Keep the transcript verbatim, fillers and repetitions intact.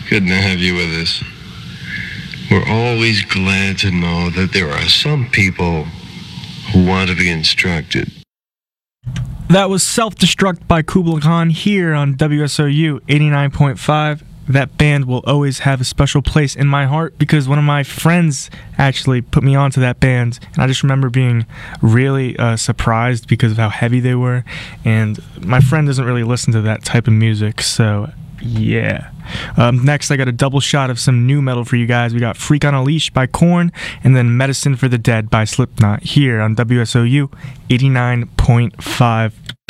Good to have you with us. We're always glad to know that there are some people who want to be instructed. That was Self-Destruct by Kubla Khan here on W S O U eighty-nine point five. That band will always have a special place in my heart because one of my friends actually put me onto that band, and I just remember being really uh, surprised because of how heavy they were, and my friend doesn't really listen to that type of music, so yeah. Um, next, I got a double shot of some new metal for you guys. We got Freak on a Leash by Korn, and then Medicine for the Dead by Slipknot here on W S O U eighty-nine point five.